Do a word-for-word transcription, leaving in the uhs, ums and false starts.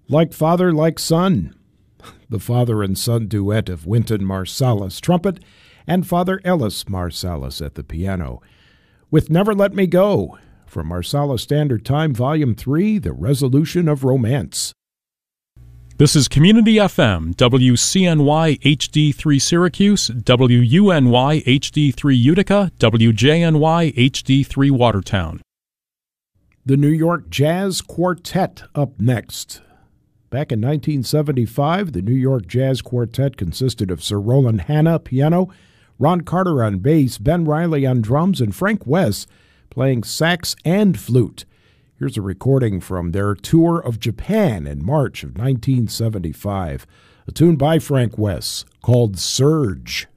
Like Father, Like Son, the father and son duet of Wynton Marsalis, trumpet, and Father Ellis Marsalis at the piano. With Never Let Me Go, from Marsalis Standard Time, Volume three, The Resolution of Romance. This is Community F M, W C N Y H D three Syracuse, W U N Y H D three Utica, W J N Y H D three Watertown. The New York Jazz Quartet up next. Back in nineteen seventy-five, the New York Jazz Quartet consisted of Sir Roland Hanna, piano, Ron Carter on bass, Ben Riley on drums, and Frank West playing sax and flute. Here's a recording from their tour of Japan in March of nineteen seventy-five, a tune by Frank West called Surge.